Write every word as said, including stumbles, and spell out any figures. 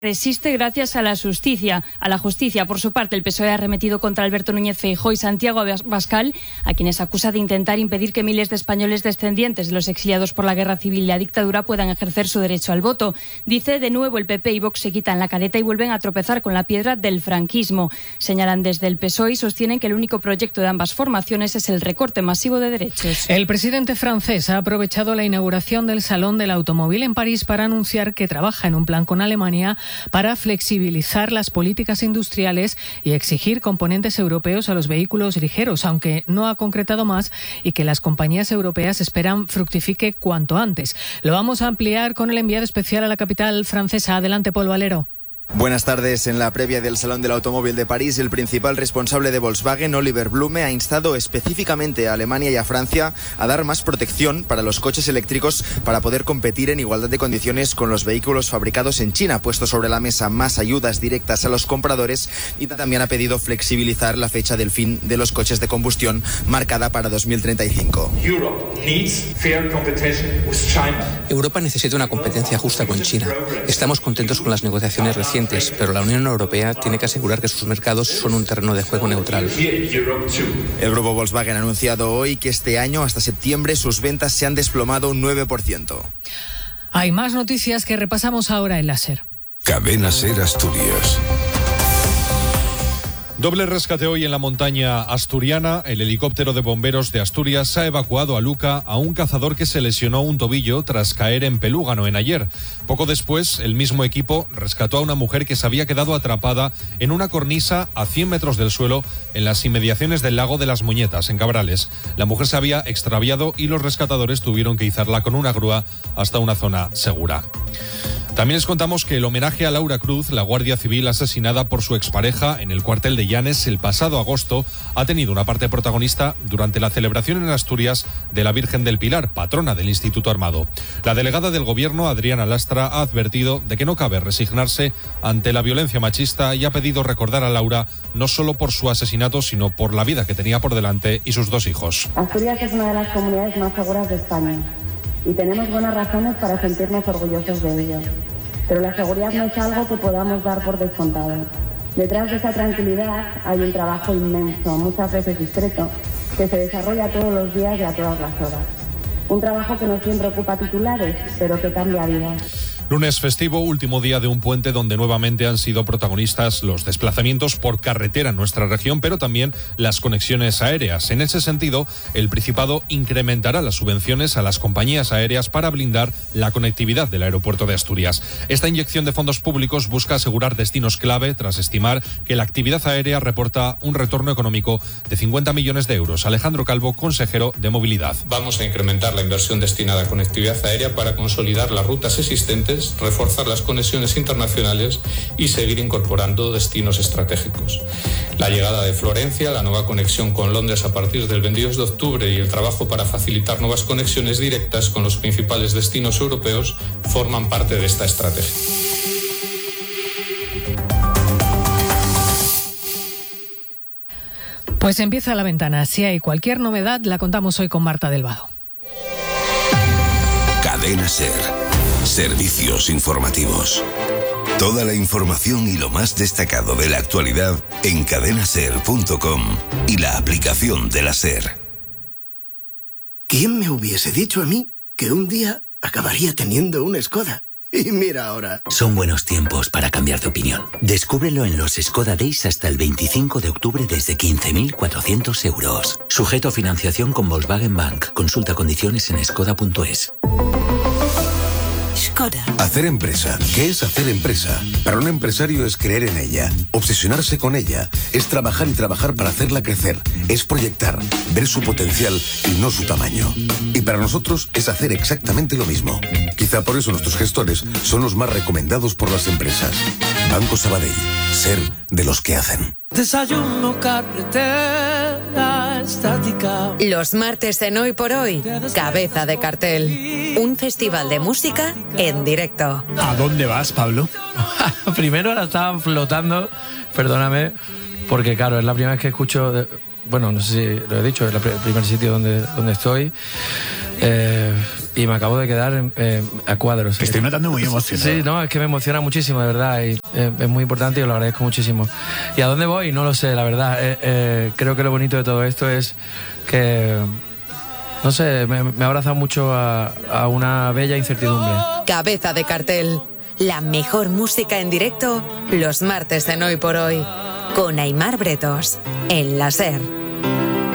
resiste gracias a la justicia. A la justicia, por su parte, el P S O E ha arremetido contra Alberto Núñez Feijóo y Santiago Abascal, a quienes acusa de intentar impedir que miles de españoles descendientes de los exiliados por la guerra civil y la dictadura puedan ejercer su derecho al voto. Dice, de nuevo el P P y Vox se quitan la careta y vuelven a tropezar con la piedra del franquismo. Señalan desde el P S O E y sostienen que el único proyecto de ambas formaciones es el recorte masivo de derechos. El presidente francés ha aprovechado la inauguración del Salón del Automóvil en París para anunciar que trabaja en un plan con Alemania para flexibilizar las políticas industriales y exigir componentes europeos a los vehículos ligeros, aunque no ha concretado más, y que las compañías europeas esperan fructifique cuanto antes. Lo vamos a ampliar con el enviado especial a la capital francesa. Adelante, Paul Valero. Buenas tardes. En la previa del Salón del Automóvil de París, el principal responsable de Volkswagen, Oliver Blume, ha instado específicamente a Alemania y a Francia a dar más protección para los coches eléctricos para poder competir en igualdad de condiciones con los vehículos fabricados en China. Ha puesto sobre la mesa más ayudas directas a los compradores y también ha pedido flexibilizar la fecha del fin de los coches de combustión, marcada para dos mil treinta y cinco. Europa necesita una competencia justa con China. Estamos contentos con las negociaciones recientes, pero la Unión Europea tiene que asegurar que sus mercados son un terreno de juego neutral. El grupo Volkswagen ha anunciado hoy que este año, hasta septiembre, sus ventas se han desplomado un nueve por ciento. Hay más noticias que repasamos ahora en la SER. Cadena SER Asturias. Doble rescate hoy en la montaña asturiana. El helicóptero de bomberos de Asturias ha evacuado a Luca a un cazador que se lesionó un tobillo tras caer en Pelúgano en Ayer. Poco después, el mismo equipo rescató a una mujer que se había quedado atrapada en una cornisa a cien metros del suelo en las inmediaciones del lago de las Muñetas, en Cabrales. La mujer se había extraviado y los rescatadores tuvieron que izarla con una grúa hasta una zona segura. También les contamos que el homenaje a Laura Cruz, la guardia civil asesinada por su expareja en el cuartel de Llanes el pasado agosto, ha tenido una parte protagonista durante la celebración en Asturias de la Virgen del Pilar, patrona del Instituto Armado. La delegada del Gobierno, Adriana Lastra, ha advertido de que no cabe resignarse ante la violencia machista y ha pedido recordar a Laura no solo por su asesinato, sino por la vida que tenía por delante y sus dos hijos. Asturias es una de las comunidades más seguras de España y tenemos buenas razones para sentirnos orgullosos de ello. Pero la seguridad no es algo que podamos dar por descontado. Detrás de esa tranquilidad hay un trabajo inmenso, muchas veces discreto, que se desarrolla todos los días y a todas las horas. Un trabajo que no siempre ocupa titulares, pero que cambia vidas. Lunes festivo, último día de un puente donde nuevamente han sido protagonistas los desplazamientos por carretera en nuestra región, pero también las conexiones aéreas. En ese sentido, el Principado incrementará las subvenciones a las compañías aéreas para blindar la conectividad del aeropuerto de Asturias. Esta inyección de fondos públicos busca asegurar destinos clave tras estimar que la actividad aérea reporta un retorno económico de cincuenta millones de euros. Alejandro Calvo, consejero de Movilidad. Vamos a incrementar la inversión destinada a conectividad aérea para consolidar las rutas existentes, reforzar las conexiones internacionales y seguir incorporando destinos estratégicos. La llegada de Florencia, la nueva conexión con Londres a partir del veintidós de octubre y el trabajo para facilitar nuevas conexiones directas con los principales destinos europeos forman parte de esta estrategia. Pues empieza La Ventana. Si hay cualquier novedad, la contamos hoy con Marta del Vado. Cadena SER. Servicios informativos. Toda la información y lo más destacado de la actualidad en cadena ser punto com y la aplicación de la SER. ¿Quién me hubiese dicho a mí que un día acabaría teniendo una Skoda? Y mira ahora. Son buenos tiempos para cambiar de opinión. Descúbrelo en los Skoda Days hasta el veinticinco de octubre desde quince mil cuatrocientos euros. Sujeto a financiación con Volkswagen Bank. Consulta condiciones en skoda punto es. Skoda. Hacer empresa. ¿Qué es hacer empresa? Para un empresario es creer en ella, obsesionarse con ella, es trabajar y trabajar para hacerla crecer, es proyectar, ver su potencial y no su tamaño. Y para nosotros es hacer exactamente lo mismo. Quizá por eso nuestros gestores son los más recomendados por las empresas. Banco Sabadell. Ser de los que hacen. Desayuno, carretera, estática. Los martes en Hoy por Hoy, Cabeza de Cartel. Un festival de música en directo. ¿A dónde vas, Pablo? Primero la estaban flotando, perdóname, porque claro, es la primera vez que escucho, de, bueno, no sé si lo he dicho, es el primer sitio donde, donde estoy. Eh, y me acabo de quedar en, eh, a cuadros. Te estoy notando muy emocionado. Sí, no, es que me emociona muchísimo, de verdad, y eh, es muy importante y os lo agradezco muchísimo. ¿Y a dónde voy? No lo sé, la verdad. Eh, eh, creo que lo bonito de todo esto es que, no sé, me, me ha abrazado mucho a, a una bella incertidumbre. Cabeza de cartel. La mejor música en directo los martes en Hoy por Hoy. Con Aimar Bretos, en la SER.